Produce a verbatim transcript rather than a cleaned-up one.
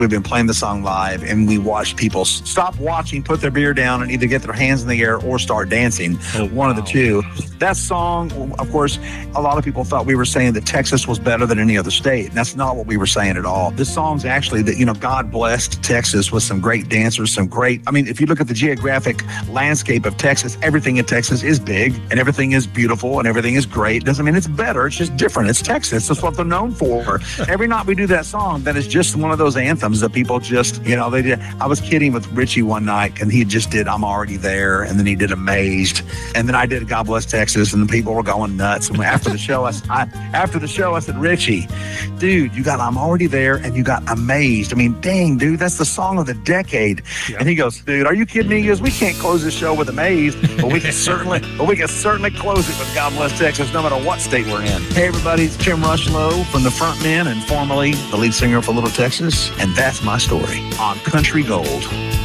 We've been playing the song live, and we watched people stop watching, put their beer down, and either get their hands in the air or start dancing. Oh, one wow. of the two. That song, of course, a lot of people thought we were saying that Texas was better than any other state. And that's not what we were saying at all. This song's actually that, you know, God blessed Texas with some great dancers, some great, I mean, if you look at the geographic landscape of Texas, everything in Texas is big and everything is beautiful and everything is great. Doesn't mean it's better. It's just different. It's Texas. That's what they're known for. Every night we do that song, that is just one of those anthems that people just, you know, they did. I was kidding with Richie one night, and he just did I'm Already There, and then he did Amazed, and then I did God Bless Texas, and the people were going nuts. And after the show, I, I after the show, I said, Richie, dude, you got I'm Already There, and you got Amazed. I mean, dang, dude, that's the song of the decade. Yep. And he goes, dude, are you kidding me? He goes, we can't close the show with Amazed, but we can certainly, but we can certainly close it with God Bless Texas, no matter what state we're in. Hey, everybody, it's Tim Rushlow from the Front Men, and formerly the lead singer for Little Texas, and that's my story on Country Gold.